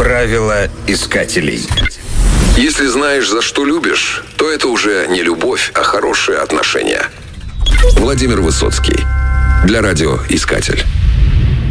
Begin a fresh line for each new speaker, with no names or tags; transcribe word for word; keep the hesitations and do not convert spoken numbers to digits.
Правила искателей.
Если знаешь, за что любишь, то это уже не любовь, а хорошие отношения. Владимир Высоцкий. Для радио «Искатель».